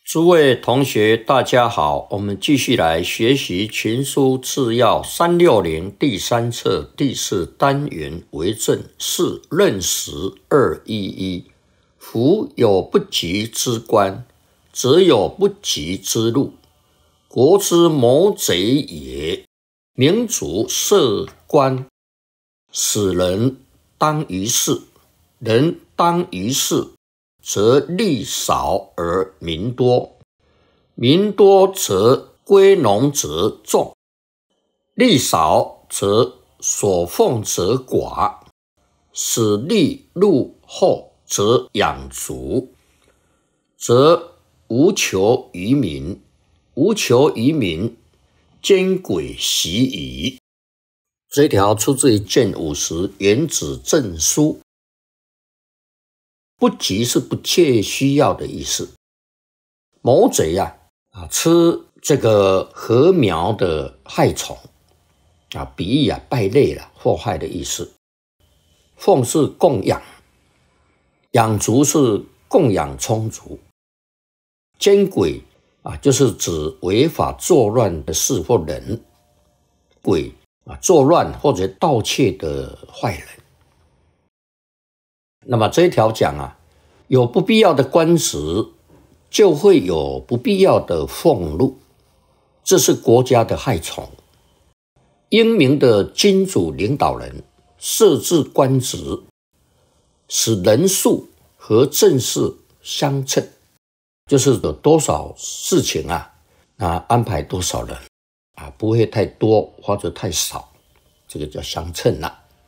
诸位同学，大家好，我们继续来学习群书治要360第3册第4单元为政4任时211。夫有不及之官，则有不及之路。国之谋贼也。民主设官，使人当于世，人当于世，则利少而民多，民多则归农则众，利少则所奉则寡，使利入后则养足，则无求于民，无求于民，奸诡习矣。这条出自于卷50原子证书。不急是不切需要的意思。谋贼吃这个禾苗的害虫比喻败类祸害的意思。奉是供养，养足是供养充足。奸诡就是指违法作乱的事或人，诡作乱或者盗窃的坏人。那么这一条讲有不必要的官职，就会有不必要的俸禄，这是国家的害虫。英明的君主领导人设置官职，使人数和政事相称，就是有多少事情安排多少人不会太多或者太少，这个叫相称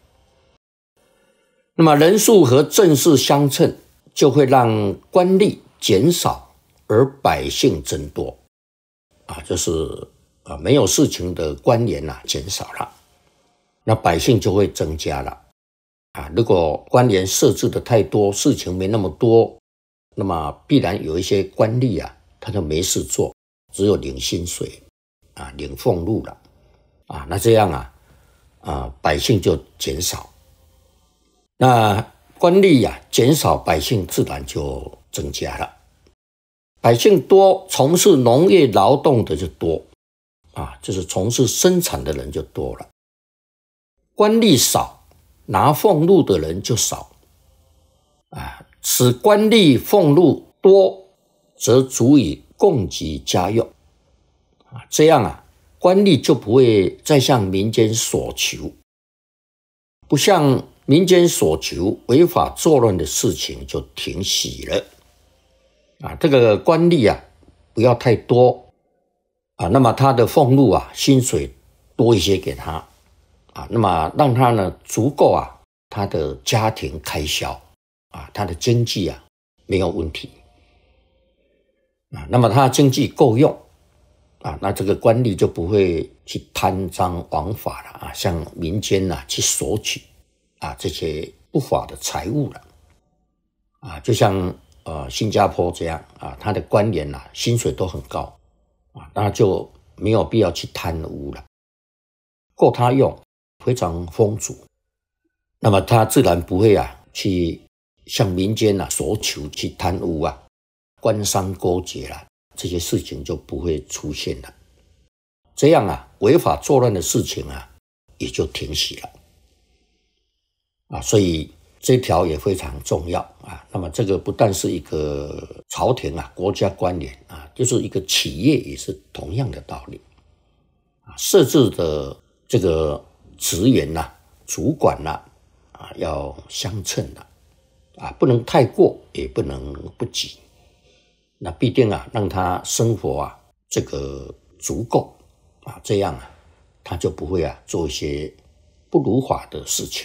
那么人数和政事相称，就会让官吏减少，而百姓增多就是没有事情的官员减少了，那百姓就会增加了如果官员设置的太多，事情没那么多，那么必然有一些官吏他就没事做，只有领薪水领俸禄了那这样百姓就减少。那官吏减少，百姓自然就增加了。百姓多，从事农业劳动的就多就是从事生产的人就多了。官吏少，拿俸禄的人就少使官吏俸禄多，则足以供给家用这样官吏就不会再向民间索求，不向民间所求，违法作乱的事情就停息了这个官吏不要太多那么他的俸禄薪水多一些给他那么让他呢足够他的家庭开销他的经济没有问题那么他经济够用那这个官吏就不会去贪赃枉法了向民间去索取这些不法的财物了就像新加坡这样他的官员薪水都很高那就没有必要去贪污了，够他用，非常丰足，那么他自然不会去向民间索求，去贪污官商勾结这些事情就不会出现了。这样违法作乱的事情也就停息了所以这条也非常重要那么这个不但是一个朝廷国家官员就是一个企业也是同样的道理设置的这个职员主管要相称不能太过，也不能不及，那必定让他生活这个足够这样他就不会做一些不如法的事情。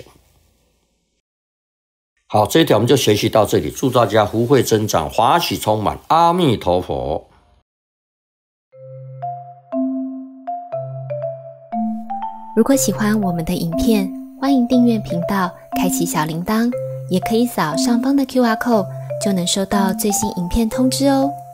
好，这一条我们就学习到这里，祝大家福慧增长，法喜充满，阿弥陀佛。 如果喜欢我们的影片，欢迎订阅频道，开启小铃铛，也可以扫上方的 QR code， 就能收到最新影片通知哦。